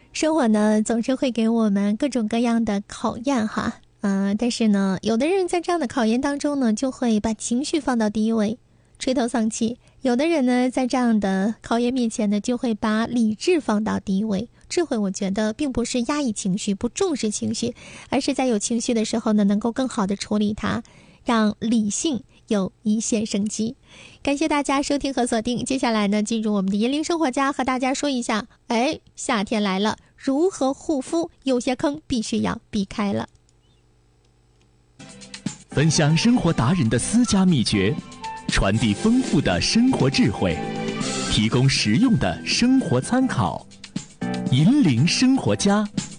生活呢总是会给我们各种各样的考验哈，但是呢，有的人在这样的考验当中呢，就会把情绪放到第一位，垂头丧气；有的人呢，在这样的考验面前呢，就会把理智放到第一位。智慧，我觉得并不是压抑情绪、不重视情绪，而是在有情绪的时候呢，能够更好的处理它，让理性有一线生机。感谢大家收听和锁定，接下来呢，进入我们的银铃生活家，和大家说一下，夏天来了，如何护肤，有些坑必须要避开了。 分享生活达人的私家秘诀，传递丰富的生活智慧，提供实用的生活参考。银铃生活家。